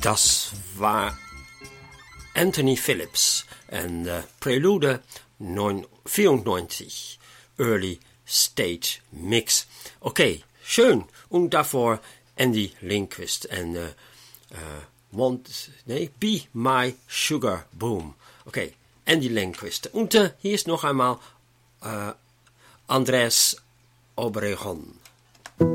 Das war Anthony Phillips en Prelude 94, Early Stage Mix. Okay, schön. Und davor Andy Lindquist en Be My Sugar Boom. Okay, Andy Lindquist. Und hier ist noch einmal Andrés Obregón.